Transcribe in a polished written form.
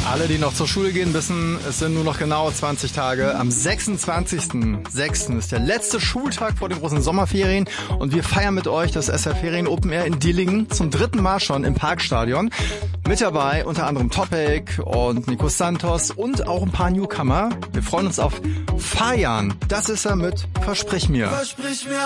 Alle, die noch zur Schule gehen, wissen, es sind nur noch genau 20 Tage. Am 26.06. ist der letzte Schultag vor den großen Sommerferien und wir feiern mit euch das SR Ferien Open Air in Dillingen zum 3. Mal schon im Parkstadion. Mit dabei unter anderem Topic und Nico Santos und auch ein paar Newcomer. Wir freuen uns auf Fajan. Das ist er mit Versprich mir. Versprich mir